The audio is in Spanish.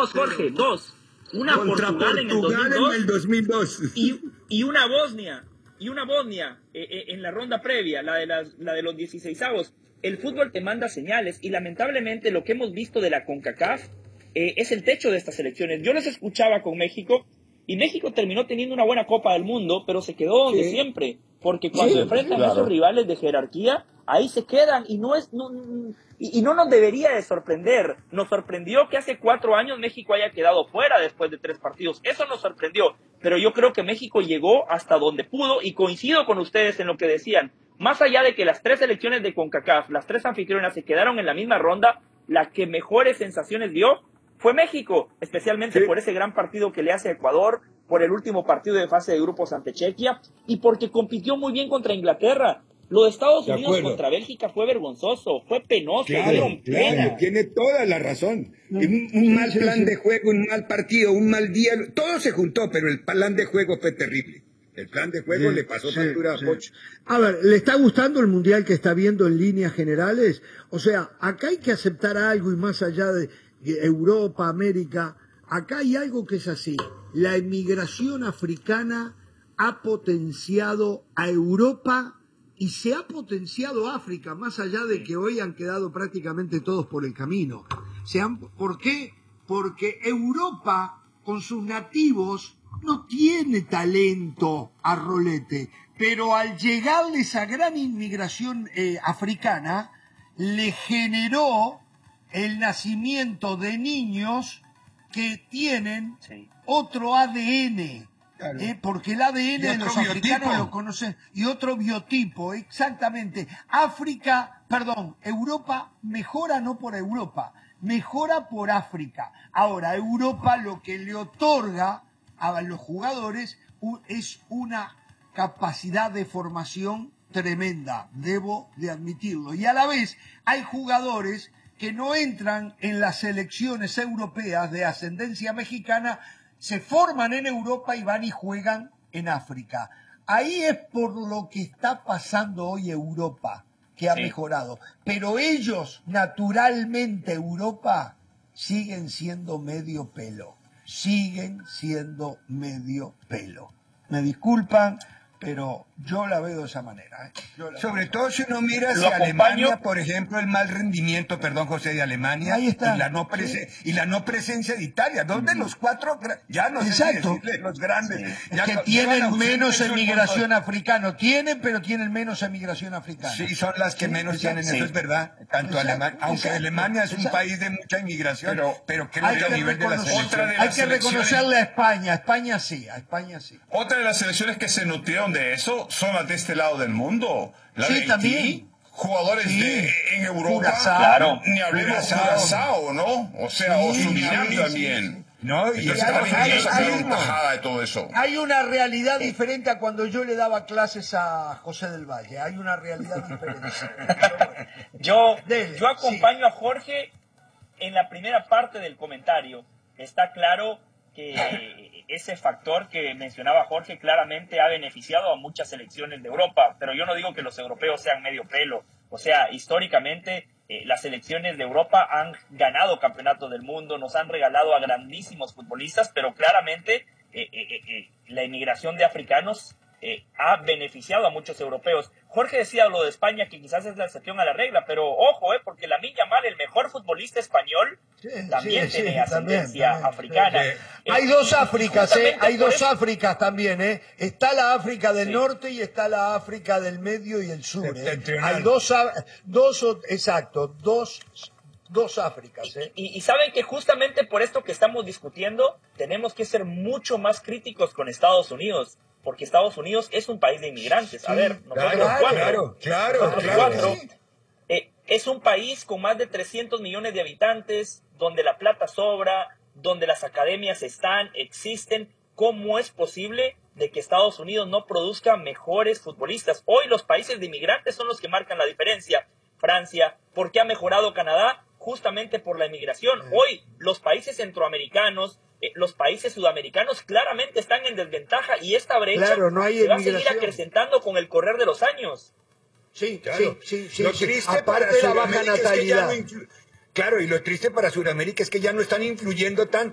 dos, Jorge, dos. Una contra Portugal en el 2002 y una Bosnia. Y una Bosnia en la ronda previa, la de los 16avos. El fútbol te manda señales y lamentablemente lo que hemos visto de la CONCACAF es el techo de estas selecciones. Yo les escuchaba con México y México terminó teniendo una buena Copa del Mundo, pero se quedó donde siempre. Porque cuando enfrentan a esos rivales de jerarquía, ahí se quedan y no nos debería de sorprender. Nos sorprendió que hace 4 años México haya quedado fuera después de 3 partidos. Eso nos sorprendió. Pero yo creo que México llegó hasta donde pudo y coincido con ustedes en lo que decían. Más allá de que las 3 selecciones de CONCACAF, las 3 anfitrionas se quedaron en la misma ronda, la que mejores sensaciones dio fue México, especialmente por ese gran partido que le hace a Ecuador, por el último partido de fase de grupos ante Chequia y porque compitió muy bien contra Inglaterra. Lo de Estados Unidos contra Bélgica fue vergonzoso, fue penoso. Claro, tiene toda la razón. Un mal plan de juego, un mal partido, un mal día, todo se juntó, pero el plan de juego fue terrible. El plan de juego le pasó factura a Poch. A ver, ¿le está gustando el mundial que está viendo en líneas generales? O sea, acá hay que aceptar algo y más allá de Europa, América, acá hay algo que es así. La emigración africana ha potenciado a Europa y se ha potenciado África, más allá de que hoy han quedado prácticamente todos por el camino. ¿Por qué? Porque Europa, con sus nativos, no tiene talento a rolete, pero al llegarle esa gran inmigración africana, le generó el nacimiento de niños que tienen otro ADN. Claro. Porque el ADN de los africanos lo conocen, y otro biotipo, exactamente. Europa mejora no por Europa, mejora por África. Ahora, Europa lo que le otorga a los jugadores es una capacidad de formación tremenda, debo de admitirlo. Y a la vez hay jugadores que no entran en las selecciones europeas de ascendencia mexicana, se forman en Europa y van y juegan en África. Ahí es por lo que está pasando hoy Europa, que ha mejorado. Pero ellos, naturalmente, Europa, siguen siendo medio pelo. Siguen siendo medio pelo. Me disculpan, pero yo la veo de esa manera. Sobre todo si uno mira hacia Alemania, por ejemplo, el mal rendimiento, José, de Alemania, ahí está. Y la no presencia de Italia, dos de los 4, ya no sé si decirle, los grandes. Ya que tienen menos emigración africana, pero tienen menos emigración africana. Sí, son las que menos tienen, eso es verdad, tanto Alemania, aunque Alemania es un país de mucha inmigración, pero creo que a nivel de la selección. Hay que reconocerle a España, a España sí. Otra de las selecciones que se nutrieron de eso son las de este lado del mundo. La de Haití, también. Jugadores en Europa, ni hablemos de Curazao, ¿no? O sea, o Surinam también. No, y de todo eso. Hay una realidad diferente a cuando yo le daba clases a José del Valle. Hay una realidad diferente. Yo acompaño a Jorge en la primera parte del comentario. Está claro que ese factor que mencionaba Jorge claramente ha beneficiado a muchas selecciones de Europa, pero yo no digo que los europeos sean medio pelo. O sea, históricamente las selecciones de Europa han ganado campeonatos del mundo, nos han regalado a grandísimos futbolistas, pero claramente la inmigración de africanos ha beneficiado a muchos europeos. Jorge decía lo de España, que quizás es la excepción a la regla, pero ojo, porque Lamine Yamal, el mejor futbolista español, también tiene ascendencia africana. Hay dos Áfricas, hay dos Áfricas también, Está la África del norte y está la África del medio y el sur. Hay dos Áfricas. Y saben que justamente por esto que estamos discutiendo, tenemos que ser mucho más críticos con Estados Unidos, porque Estados Unidos es un país de inmigrantes. A ver, nosotros cuatro. Es un país con más de 300 millones de habitantes, donde la plata sobra, donde las academias existen. ¿Cómo es posible de que Estados Unidos no produzca mejores futbolistas? Hoy los países de inmigrantes son los que marcan la diferencia. Francia, ¿por qué ha mejorado Canadá? Justamente por la inmigración. Hoy los países centroamericanos, los países sudamericanos claramente están en desventaja y esta brecha se va a seguir acrecentando con el correr de los años. Sí. Lo triste aparte de la baja natalidad. Claro, y lo triste para Sudamérica es que ya no están influyendo tanto.